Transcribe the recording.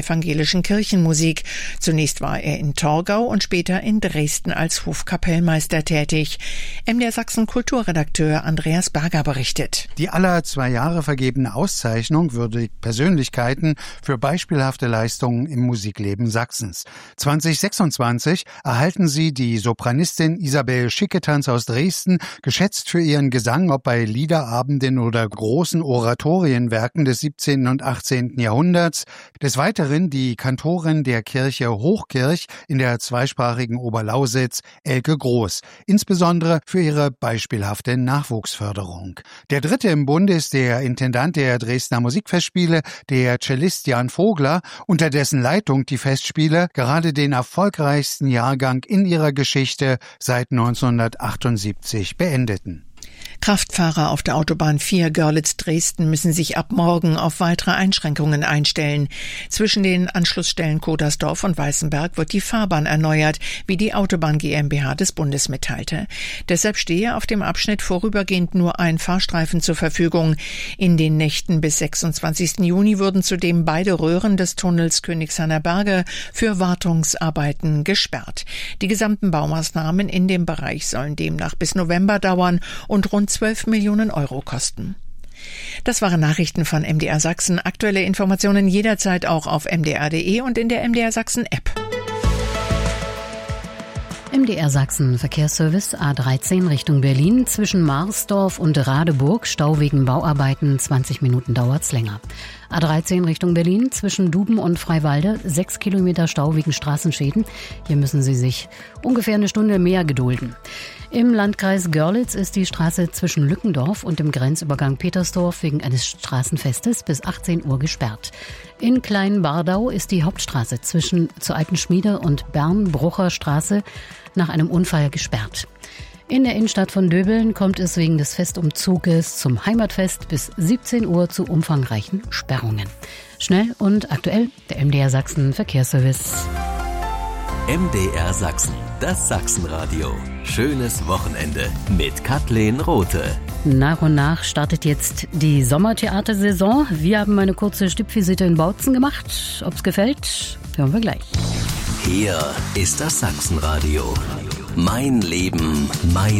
evangelischen Kirchenmusik. Zunächst war er in Torgau und später in Dresden als Hofkapellmeister tätig. MDR Sachsen Kulturredakteur Andreas Berger berichtet. Die alle 2 Jahre vergebene Auszeichnung würdigt Persönlichkeiten für beispielhafte Leistungen im Musikleben Sachsens. 2026 erhalten sie die Sopranistin Isabel Schicketanz aus Dresden, geschätzt für ihren Gesang, ob bei Liederabenden oder großen Oratorienwerken des 17. und 18. Jahrhunderts. Des Weiteren die Kantorin der Kirche Hochkirch in der zweisprachigen Oberlausitz, Elke Groß, insbesondere für ihre beispielhafte Nachwuchsförderung. Der dritte im Bunde ist der Intendant der Dresdner Musikfestspiele, der Cellist Jan Vogler, unter dessen Leitung die Festspiele gerade den erfolgreichsten Jahrgang in ihrer Geschichte seit 1978 beendeten. Kraftfahrer auf der Autobahn 4 Görlitz-Dresden müssen sich ab morgen auf weitere Einschränkungen einstellen. Zwischen den Anschlussstellen Kodersdorf und Weißenberg wird die Fahrbahn erneuert, wie die Autobahn GmbH des Bundes mitteilte. Deshalb stehe auf dem Abschnitt vorübergehend nur ein Fahrstreifen zur Verfügung. In den Nächten bis 26. Juni würden zudem beide Röhren des Tunnels Königshainer Berge für Wartungsarbeiten gesperrt. Die gesamten Baumaßnahmen in dem Bereich sollen demnach bis November dauern und rund 12 Millionen Euro kosten. Das waren Nachrichten von MDR Sachsen. Aktuelle Informationen jederzeit auch auf mdr.de und in der MDR Sachsen App. MDR Sachsen Verkehrsservice A13 Richtung Berlin zwischen Marsdorf und Radeburg, Stau wegen Bauarbeiten, 20 Minuten dauert's länger. A13 Richtung Berlin zwischen Duben und Freiwalde, 6 Kilometer Stau wegen Straßenschäden. Hier müssen Sie sich ungefähr eine Stunde mehr gedulden. Im Landkreis Görlitz ist die Straße zwischen Lückendorf und dem Grenzübergang Petersdorf wegen eines Straßenfestes bis 18 Uhr gesperrt. In Kleinbardau ist die Hauptstraße zur Alten Schmiede und Bern-Brucher Straße nach einem Unfall gesperrt. In der Innenstadt von Döbeln kommt es wegen des Festumzuges zum Heimatfest bis 17 Uhr zu umfangreichen Sperrungen. Schnell und aktuell der MDR Sachsen Verkehrsservice. MDR Sachsen, das Sachsenradio. Schönes Wochenende mit Kathleen Rothe. Nach und nach startet jetzt die Sommertheatersaison. Wir haben eine kurze Stippvisite in Bautzen gemacht. Ob's gefällt, hören wir gleich. Hier ist das Sachsenradio. Mein Leben, mein